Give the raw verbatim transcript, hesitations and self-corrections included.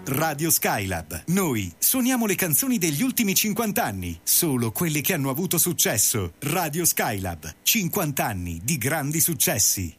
Radio Skylab. Noi suoniamo le canzoni degli ultimi cinquanta anni, solo quelle che hanno avuto successo. Radio Skylab, cinquanta anni di grandi successi.